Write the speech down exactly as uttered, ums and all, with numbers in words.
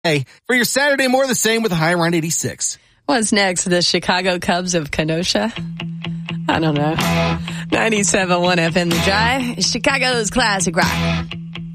Hey, for your Saturday, more of the same with a high around eighty-six. What's next? The Chicago Cubs of Kenosha? I don't know. ninety-seven point one F M The Drive, Chicago's classic rock.